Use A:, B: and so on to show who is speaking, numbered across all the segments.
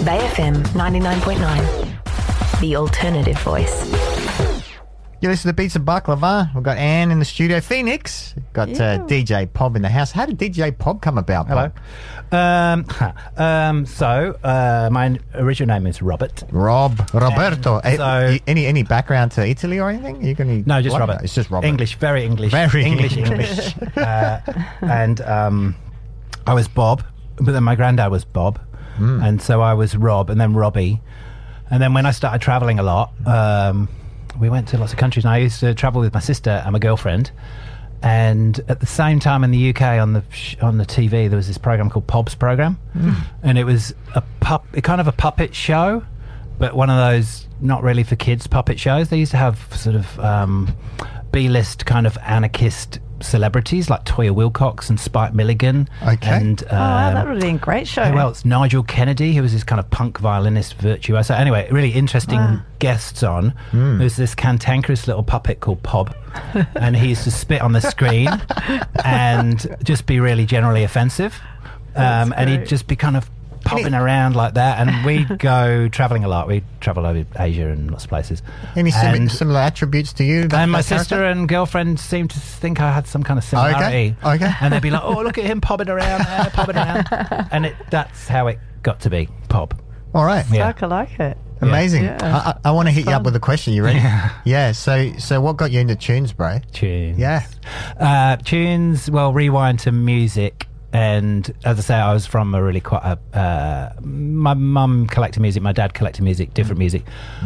A: Bay FM 99.9, the alternative voice.
B: You listen to Beats of Baklava. We've got Anne in the studio. Phoenix. Got DJ Pob in the house. How did DJ Pob come about, Pob?
C: Hello. My original name is Robert.
B: Roberto.
C: So,
B: any background to Italy or anything?
C: No, just Robert.
B: It's just Robert.
C: English, very English.
B: Very
C: English. And I was Bob, but then my granddad was Bob. And so I was Rob and then Robbie. And then when I started travelling a lot, we went to lots of countries, and I used to travel with my sister and my girlfriend. And at the same time in the UK on the TV, there was this program called Pob's Program, and it was kind of a puppet show, but one of those not really for kids puppet shows. They used to have sort of B-list kind of anarchist celebrities like Toyah Wilcox and Spike Milligan.
B: Okay.
C: And,
D: wow, that would have been a great show.
C: Well, it's Nigel Kennedy, who was this kind of punk violinist virtuoso. Anyway, really interesting guests on. There's this cantankerous little puppet called Pob, and he used to spit on the screen and just be really generally offensive. And he'd just be kind of popping around like that, and we'd go travelling a lot. We'd travel over Asia and lots of places.
B: Any similar attributes to you?
C: And my sister and girlfriend seemed to think I had some kind of similarity.
B: Okay.
C: And they'd be like, "Oh, look at him popping around, popping around," and that's how it got to be Pob.
B: All right.
C: Yeah.
D: I like it.
B: Amazing.
D: Yeah.
B: I want to hit you up with a question. You ready? Yeah. So what got you into tunes, bro?
C: Tunes.
B: Yeah.
C: Tunes. Well, rewind to music. And as I say, I was from a really quite my mum collected music, my dad collected music, different music.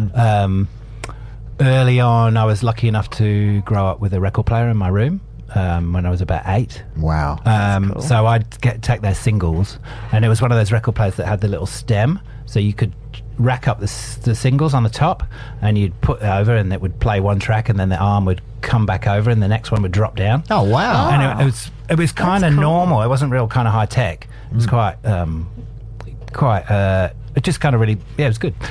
C: Early on, I was lucky enough to grow up with a record player in my room when I was about 8.
B: Wow.
D: Cool.
C: So I'd take their singles, and it was one of those record players that had the little stem, so you could rack up the singles on the top, and you'd put it over, and it would play one track, and then the arm would come back over, and the next one would drop down.
B: Oh, wow.
C: And it was kind of normal. It wasn't real kind of high tech. It was it just kind of really, it was good.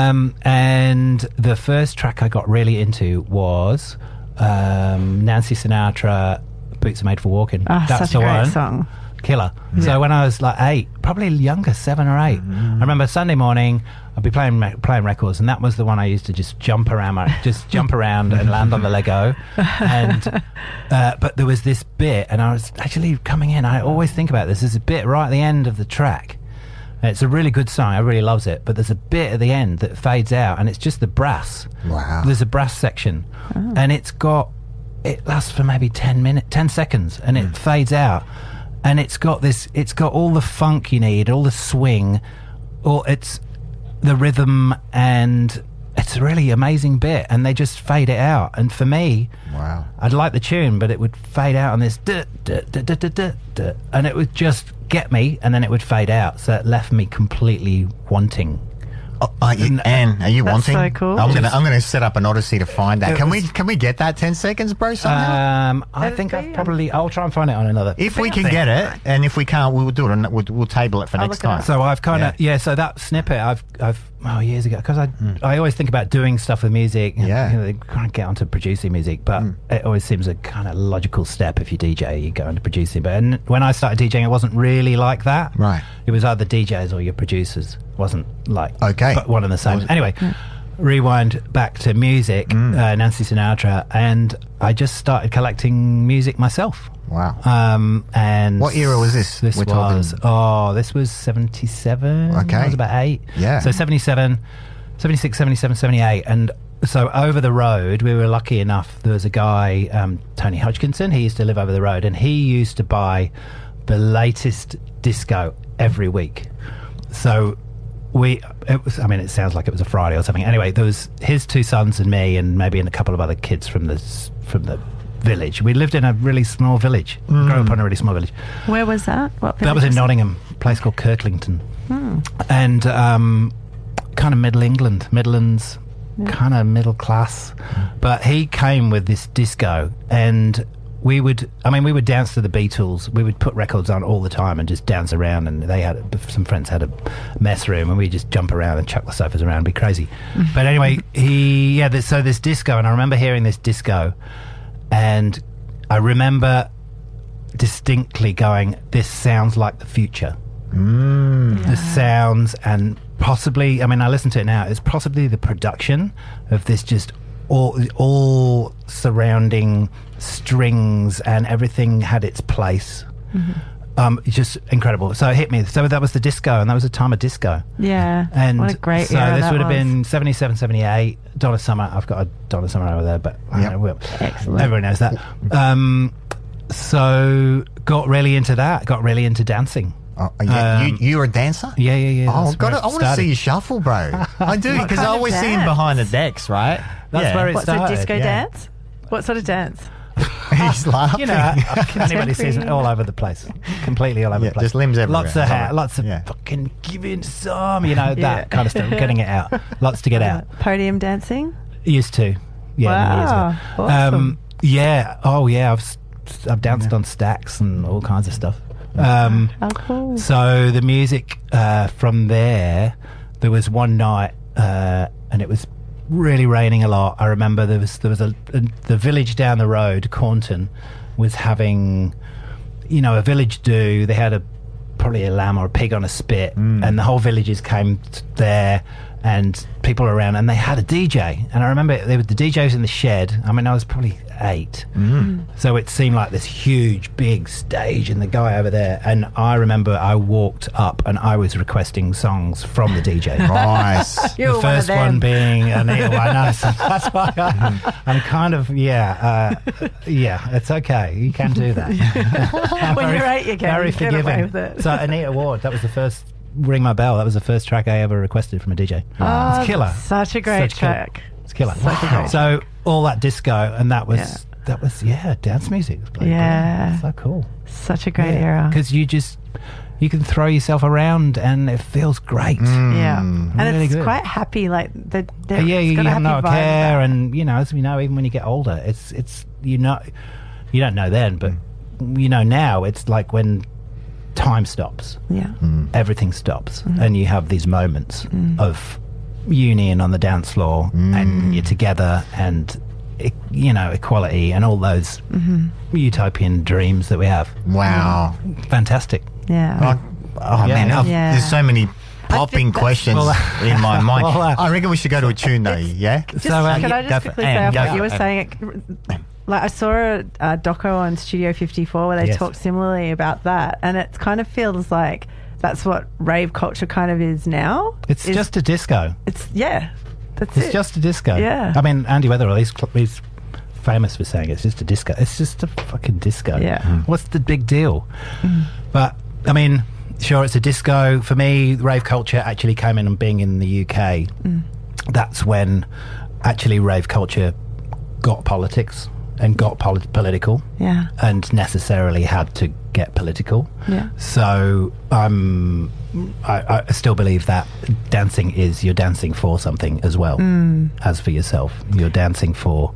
C: And the first track I got really into was Nancy Sinatra, Boots Are Made for Walking.
D: That's such a great song.
C: Killer. Yeah. So when I was like 8, probably younger, 7 or 8, I remember Sunday morning I'd be playing records, and that was the one I used to just jump around and land on the Lego. And but there was this bit, and I was actually coming in. I always think about this. There's a bit right at the end of the track. And it's a really good song. I really loves it. But there's a bit at the end that fades out, and it's just the brass.
B: Wow.
C: There's a brass section, and it lasts for maybe 10 seconds, and it fades out. And it's got all the funk you need, all the swing, it's the rhythm, and it's a really amazing bit, and they just fade it out. And for me,
B: wow,
C: I'd like the tune, but it would fade out on this duh, duh, duh, duh, duh, duh, duh, and it would just get me, and then it would fade out, so it left me completely wanting.
B: Anne, are you
D: That's
B: wanting?
D: so cool.
B: I'm gonna set up an Odyssey to find that. Can we get that 10 seconds, bro? Somehow?
C: I think I'll try and find it on another.
B: If we can get it, and if we can't, we'll do it. We'll table it for next time.
C: So I've kind of so that snippet I've years ago, because I always think about doing stuff with music.
B: Yeah,
C: you kind of get onto producing music, but it always seems a kind of logical step. If you DJ, you go into producing. But when I started DJing, it wasn't really like that.
B: Right.
C: It was either DJs or your producers. It wasn't like but one and the same. Anyway, rewind back to music. Nancy Sinatra, and I just started collecting music myself.
B: Wow.
C: And
B: what era was this?
C: This was 77.
B: Okay.
C: I was about 8.
B: Yeah.
C: So 77, 76, 77, 78. And so over the road, we were lucky enough, there was a guy, Tony Hodgkinson, he used to live over the road, and he used to buy the latest disco every week. So it sounds like it was a Friday or something. Anyway, there was his 2 sons and me, and maybe a couple of other kids from the village. We lived in a really small village. Grew up in a really small village.
D: Where was that?
C: That was in Nottingham, a place called Kirklington. And kind of Middle England, Midlands, kind of middle class. But he came with this disco, and we would dance to the Beatles. We would put records on all the time and just dance around, and some friends had a mess room, and we'd just jump around and chuck the sofas around and be crazy. But anyway, so this disco, and I remember hearing this disco, and I remember distinctly going, this sounds like the future. The sounds, and possibly, I mean, I listen to it now, it's possibly the production of this just all surrounding strings and everything had its place. It's just incredible. So it hit me. So that was the disco, and that was the time of disco.
D: Yeah.
C: And
D: what a great
C: so
D: era
C: this
D: that
C: would have
D: was.
C: been 77, 78. Donna Summer. I've got a Donna Summer over there, but I don't know,
D: Excellent.
C: everyone knows that. So got really into that. Got really into dancing.
B: Oh, yeah, you're a dancer?
C: Yeah.
B: Oh,
C: That's where it
B: I want to
C: started.
B: see you shuffle, bro. I do,
D: What
B: because I
D: kind of
B: always see him
D: dance?
B: behind the decks, right?
C: That's where it
D: What's a
C: started.
D: disco
B: yeah.
D: dance? What sort of dance?
B: He's laughing.
C: You know, anybody sees it all over the place, completely all over
B: Yeah,
C: the place.
B: just limbs everywhere.
C: Lots of
B: Love
C: hair,
B: it.
C: lots of
B: Yeah.
C: fucking giving some, you know,
D: Yeah.
C: that kind of stuff. Getting it out, lots to get out.
D: Podium dancing?
C: Used to, yeah, many years
D: Wow,
C: ago.
D: awesome.
C: Yeah, oh yeah, I've danced on stacks and all kinds of stuff.
D: Oh, cool.
C: So the music from there was one night, and it was really raining a lot. I remember there was the village down the road, Cornton, was having, you know, a village do. They had probably a lamb or a pig on a spit, and the whole villagers came there, and people around, and they had a DJ. And I remember there was the DJ was in the shed. I mean, I was probably 8, so it seemed like this huge big stage and the guy over there. And I remember I walked up and I was requesting songs from the DJ.
B: Nice.
D: You're
C: The
D: one of
C: first
D: them.
C: one being Anita. I know, so that's why I'm kind of it's okay. You can do that.
D: When you're 8, you can
C: very
D: get away
C: forgiving.
D: with it.
C: So Anita Ward, that was the first. Ring My Bell. That was the first track I ever requested from a DJ.
D: Oh,
C: It's killer.
D: Such a great
C: Such killer.
D: track.
C: It's killer.
D: Such a great
C: So all that disco and that was
D: Yeah.
C: dance music. It was bloody
D: Yeah.
C: great. So cool.
D: Such a great era.
C: Because you can throw yourself around and it feels great.
D: Yeah. And
C: Really
D: it's
C: good.
D: quite happy, like
C: You have no care, and you know, as we know, even when you get older, it's you don't know then, but you know now, it's like when time stops,
D: Yeah.
C: everything stops, and you have these moments of union on the dance floor, and you're together, and you know, equality and all those utopian dreams that we have.
B: Wow.
C: Fantastic.
D: Yeah.
B: Oh,
C: Yeah.
B: man.
D: Yeah.
B: There's so many popping questions in my mind.
C: Well,
B: I reckon we should go to a tune, though, yeah?
D: Just,
C: So,
D: can I
B: go
D: just
B: for it.
D: quickly say
B: Anne,
D: off
B: go
D: what
B: for
D: you were
B: it.
D: saying? Like, I saw a doco on Studio 54 where they
C: Yes.
D: talked similarly about that, and it kind of feels like that's what rave culture kind of is now.
C: It's just a disco.
D: That's
C: It's
D: it.
C: just a disco.
D: Yeah.
C: I mean, Andy Weatherall, he's famous for saying it's just a disco. It's just a fucking disco.
D: Yeah.
C: What's the big deal? But, I mean, sure, it's a disco. For me, rave culture actually came in and being in the UK. That's when actually rave culture got politics and got political.
D: Yeah.
C: And necessarily had to get political.
D: Yeah.
C: So I still believe that you're dancing for something as well as for yourself. You're dancing for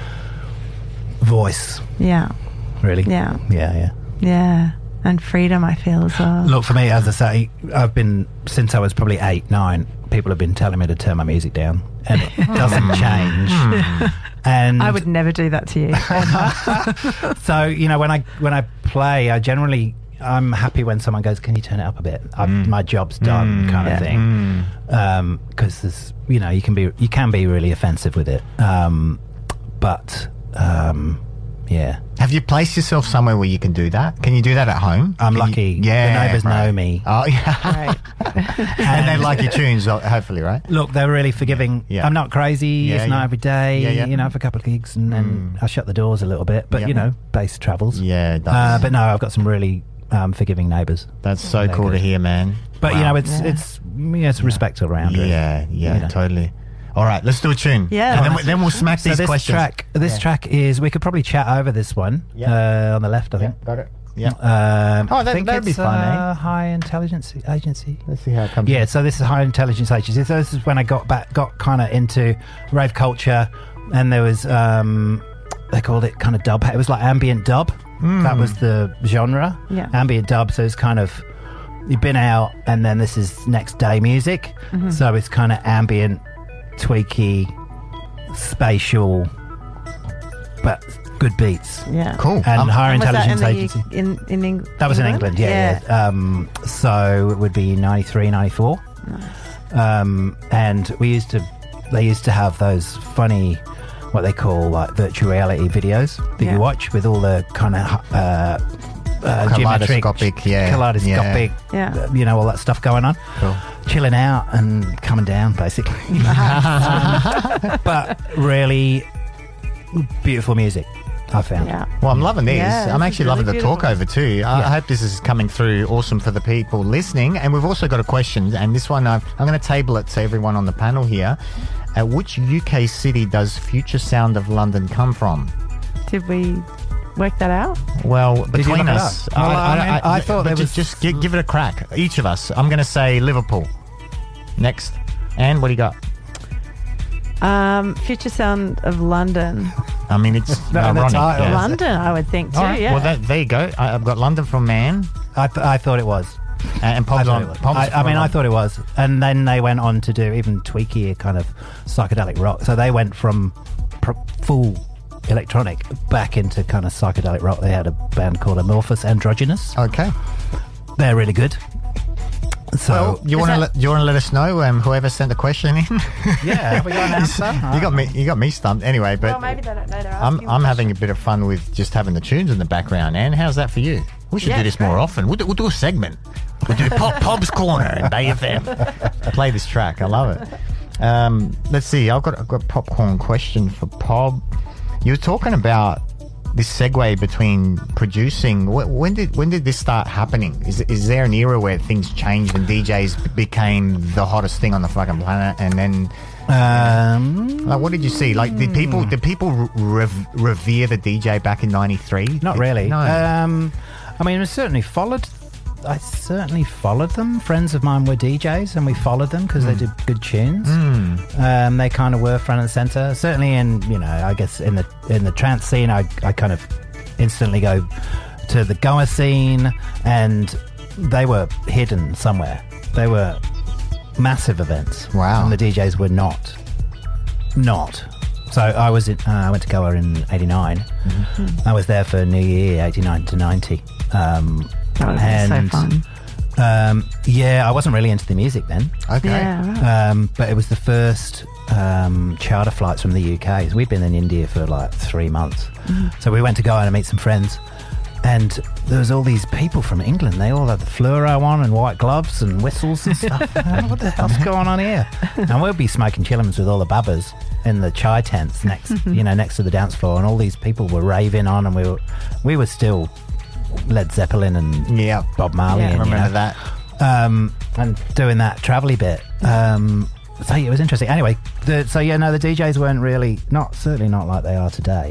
C: voice,
D: Yeah.
C: really.
D: Yeah.
C: Yeah.
D: Yeah. And freedom, I feel, as well.
C: Look, for me, as I say, I've been, since I was probably 8, 9, people have been telling me to turn my music down, and it doesn't change. And
D: I would never do that to you.
C: so, you know, when I play, I'm happy when someone goes, "Can you turn it up a bit? My job's done," kind of thing. Because there's, you know, you can be really offensive with it. But yeah,
B: Have you placed yourself somewhere where you can do that? Can you do that at home?
C: I'm
B: Can
C: lucky.
B: You, yeah,
C: The neighbours
B: right.
C: know me.
B: Oh, yeah.
D: Right.
B: And they like your tunes, hopefully, right?
C: Look, they're really forgiving.
B: Yeah.
C: I'm not crazy.
B: Yeah,
C: it's not
B: yeah.
C: every day.
B: Yeah, yeah.
C: You know, for a couple of gigs, and then I shut the doors a little bit. But
B: Yeah.
C: you know, bass travels.
B: Yeah, it does.
C: But no, I've got some really forgiving neighbours.
B: That's so
C: They're
B: cool to
C: good.
B: hear, man.
C: But
B: Wow.
C: you know, it's respect around. Really.
B: Yeah,
C: You know.
B: totally. All right, let's do a tune.
D: Yeah.
B: And then we'll smack
C: So
B: these
C: this
B: questions.
C: track is, we could probably chat over this one on the left, I think.
B: Got it. Yeah.
C: I
B: that-
C: think
B: that'd be
C: it's,
B: fun, eh?
C: High Intelligence Agency.
B: Let's see how it comes.
C: Yeah, so this is High Intelligence Agency. So this is when I got kind of into rave culture, and there was they called it kind of dub. It was like ambient dub. That was the genre.
D: Yeah.
C: Ambient dub. So it's kind of, you've been out, and then this is next day music. So it's kind of ambient, tweaky, spatial, but good beats.
D: Yeah.
B: Cool.
C: And Higher
D: And was that
C: Intelligence
D: in
C: Agency.
D: In England?
C: That was in England, yeah. So it would be 93, 94. And they used to have those funny, what they call like virtual reality videos that you watch with all the kind of geometric, kaleidoscopic, you know, all that stuff going on.
B: Cool.
C: Chilling out and coming down, basically. But really beautiful music, I found.
D: Yeah.
B: Well, I'm loving these.
D: Yeah,
B: I'm
D: this
B: actually
D: is
B: loving
D: really
B: the talk over too. I hope this is coming through awesome for the people listening. And we've also got a question, and this one I'm going to table it to everyone on the panel here. Which UK city does Future Sound of London come from?
D: Did we work that out?
B: Well,
C: you
B: between
C: look it
B: us,
C: up? Well, I thought
B: but
C: there was...
B: just give it a crack. Each of us. I'm going to say Liverpool. Next. Anne, what do you got?
D: Future Sound of London.
B: I mean, it's
C: Not in the
B: ironic.
C: title.
B: Yeah.
D: London, I would think too.
B: All right.
D: Yeah.
B: Well, there you go. I've got London from Man,
C: I thought it was.
B: and
C: I
B: Pob's
C: thought
B: on.
C: it was.
B: Pob's
C: I mean,
B: from-
C: I thought it was. And then they went on to do even tweakier kind of psychedelic rock. So they went from full electronic back into kind of psychedelic rock. They had a band called Amorphous Androgynous.
B: Okay.
C: They're really good. So
B: Well, you want to let us know whoever sent the question in?
C: yeah, have we got an answer?
B: You got me stumped anyway. But
D: well, maybe they don't know they're
B: I'm
D: asking.
B: having a bit of fun with just having the tunes in the background. Anne, how's that for you? We should
D: Yeah,
B: do this more
D: great.
B: often. We'll do a segment. We'll do Pob's Corner and Bay FM. Play this track. I love it. Let's see. I've got a popcorn question for Pob. You were talking about this segue between producing. When did this start happening? Is there an era where things changed and DJs became the hottest thing on the fucking planet? And then, like, what did you see? Like, did people revere the DJ back in '93?
C: Not really.
B: No.
C: I mean, I certainly followed them. Friends of mine were DJs, and we followed them because they did good tunes. They kind of were front and center. Certainly, I guess in the trance scene, I kind of instantly go to the Goa scene, and they were hidden somewhere. They were massive events.
B: Wow.
C: And the DJs were not. So I went to Goa in '89. I was there for New Year, '89 to '90.
D: That was so fun.
C: I wasn't really into the music then.
B: Okay.
D: Yeah, right.
C: But it was the first charter flights from the UK. So we'd been in India for like 3 months. So we went to Goa to meet some friends. And there was all these people from England. They all had the fluoro on and white gloves and whistles and stuff. What the hell's going on here? And we'll be smoking chillums with all the babbas in the chai tents next to the dance floor. And all these people were raving on, and we were still Led Zeppelin and
B: Yeah.
C: Bob Marley.
D: Yeah.
C: And,
B: Remember that?
C: and doing that travel-y bit. So it was interesting. Anyway, the DJs weren't really, certainly not like they are today.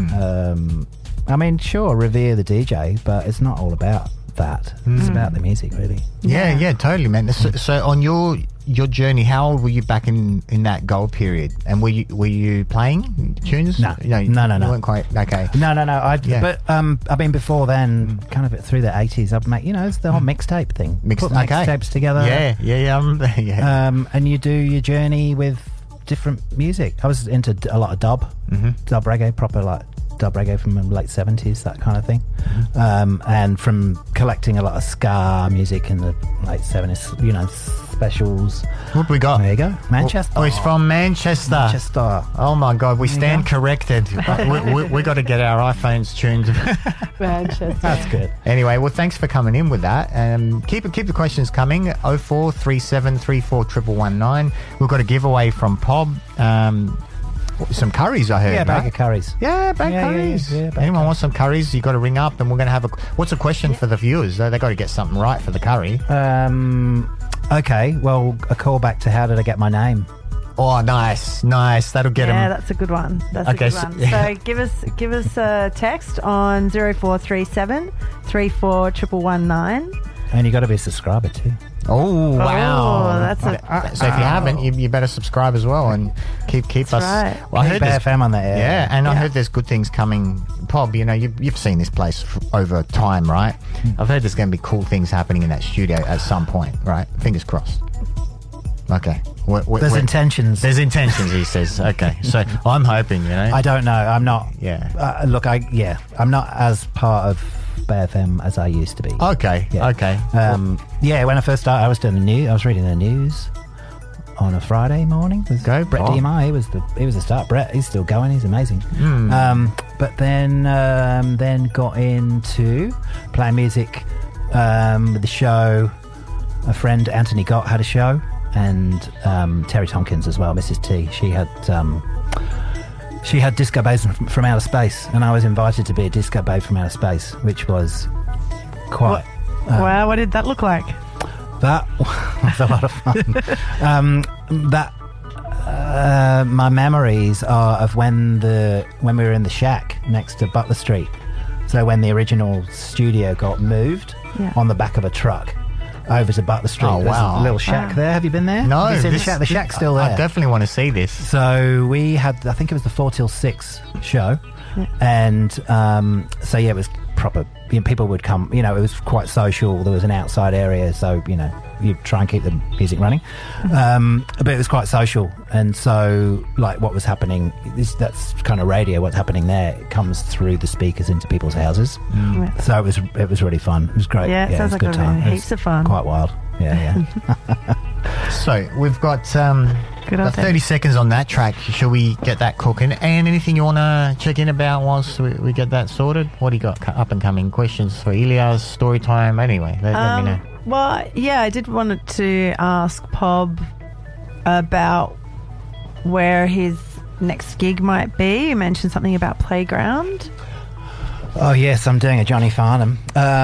C: I mean, sure, revere the DJ, but it's not all about that. It's about the music, really.
B: Yeah, totally, man. So on your journey, how old were you back in that gold period? And were you playing tunes?
C: No.
B: You weren't quite okay.
C: No.
B: Yeah.
C: But I mean, before then, kind of through the 80s, I'd make, it's the whole mixtape thing. Put mixtapes together.
B: Yeah.
C: And you do your journey with different music. I was into a lot of dub reggae, proper like dub reggae from the late 70s, that kind of thing. And from collecting a lot of ska music in the late 70s, specials.
B: What we got?
C: There you go. Manchester.
B: Oh, it's from Manchester.
C: Manchester.
B: Oh my God, we stand corrected. we got to get our iPhones tuned.
D: Manchester.
C: That's good.
B: Anyway, well, thanks for coming in with that. Keep the questions coming. 0437 34 119. We've got a giveaway from Pob. Some curries, I heard.
C: Yeah, bag
B: right?
C: of curries.
B: Yeah, bag curries.
C: Yeah, bag
B: Anyone
C: curries.
B: wants some curries? You got to ring up, and we're going to have what's a question for the viewers? They got to get something right for the curry.
C: Okay, well, a call back to how did I get my name?
B: Oh, nice. That'll get them.
D: Yeah, that's a good one. That's
B: Okay,
D: a good one. So give us a text on 0437 34 119.
C: And you got to be a subscriber too.
B: Oh, wow.
D: Oh, that's
B: so if you haven't, you better subscribe as well and keep us.
D: right.
B: Well, I heard
C: Keep
B: there's,
C: FM on the air.
B: yeah, and I heard there's good things coming. Pob, you've seen this place over time, right? I've heard there's going to be cool things happening in that studio at some point, right? Fingers crossed. Okay.
C: There's intentions.
B: There's intentions, he says. Okay. So I'm hoping,
C: I don't know. I'm not.
B: Yeah.
C: Look, I'm not as part of Bay FM as I used to be.
B: Okay.
C: Yeah.
B: Okay.
C: When I first started, I was doing the news. I was reading the news. on a Friday morning. With
B: Go,
C: Brett
B: Bob.
C: DMI. He was the start. Brett, he's still going. He's amazing. But then got into playing music with the show. A friend, Anthony Gott, had a show, and Terry Tompkins as well, Mrs. T. She had Disco Babes from Outer Space, and I was invited to be a Disco Babe from Outer Space, which was quite...
D: Wow, what did that look like?
C: That was a lot of fun. My memories are of when we were in the shack next to Butler Street. So when the original studio got moved on the back of a truck over to Butler Street.
B: Oh,
C: There's
B: wow.
C: a little shack there. Have you been there?
B: No,
C: Have you seen the shack? The shack's still there.
B: I definitely want to see this.
C: So we had, I think it was the 4 till 6 show. And so, yeah, it was proper. You know, people would come, it was quite social. There was an outside area. So, you try and keep the music running. But it was quite social. And so, like, what was happening, that's kind of radio. What's happening there, it comes through the speakers into people's houses. So it was really fun. It was great.
D: Yeah, it sounds
C: was
D: like
C: a good time.
D: heaps of fun.
C: Quite wild. Yeah.
B: So we've got
D: Good old
B: 30 seconds on that track. Shall we get that cooking? And anything you want to check in about whilst we get that sorted? What do you got up and coming? Questions for Elias, story time? Anyway, let me know.
D: Well, yeah, I did want to ask Pob about where his next gig might be. You mentioned something about Playground.
C: Oh, yes, I'm doing a Johnny Farnham.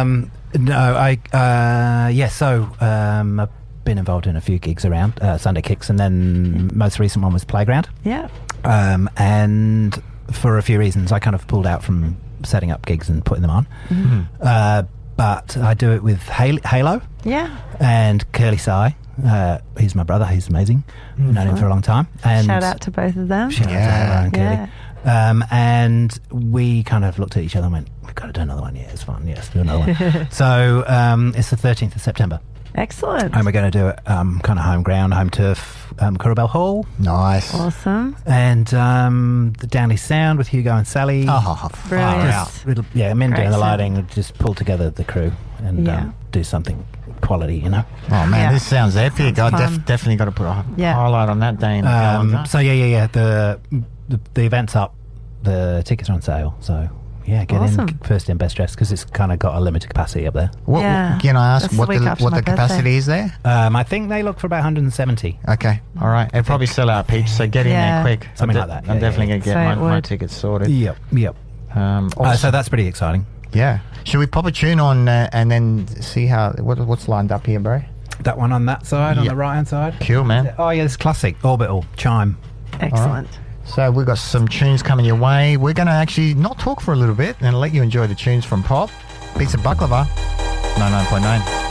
C: I've been involved in a few gigs around, Sunday Kicks, and then most recent one was Playground.
D: Yeah.
C: And for a few reasons, I kind of pulled out from setting up gigs and putting them on. But I do it with Halo.
D: Yeah.
C: And Curly Sai. He's my brother. He's amazing. Known him for a long time. And
D: Shout out to both of them.
C: Shout out to Halo and Curly.
D: Yeah.
C: And we kind of looked at each other and went, we've got to do another one. Yeah, it's fun. Yeah, let's do another one. So it's the 13th of September.
D: Excellent.
C: And we're going to do it kind of home ground, home turf, Currabell Hall.
B: Nice.
D: Awesome.
C: And the Downey Sound with Hugo and Sally.
B: Oh,
D: Brilliant.
B: far out.
C: Men
D: Great
C: doing the
D: sound.
C: lighting, just pull together the crew and do something quality,
B: Oh, man,
D: Yeah.
B: this sounds epic.
D: Sounds
B: I
D: fun.
B: definitely got to put a
D: Yeah.
B: highlight on that day in the calendar.
C: So the event's up, the tickets are on sale. So yeah, get
D: Awesome.
C: in first in, best dressed, because it's kind of got a limited capacity up there.
B: What,
D: Yeah.
B: can I ask
D: That's
B: what
D: the week after
B: what
D: my
B: the capacity
D: birthday.
B: is there?
C: I think they look for about 170.
B: Okay, all right. It'll probably sell out, Peach, so get in
D: Yeah.
B: there quick.
C: Something
B: I'm
C: like that.
B: I'm
C: Yeah,
B: definitely
C: yeah.
B: going to get
D: So it
B: my
D: would.
B: tickets sorted.
C: Yep.
B: Awesome.
C: So that's pretty exciting.
B: Yeah. Should we pop a tune on and then see what's lined up here, bro?
C: That one on that side, on
B: Yep.
C: the right hand side.
B: Cool, man.
C: Oh yeah, it's classic Orbital Chime.
D: Excellent.
B: So we've got some tunes coming your way. We're going to actually not talk for a little bit and let you enjoy the tunes from Pop. Pizza Baklava, 99.9.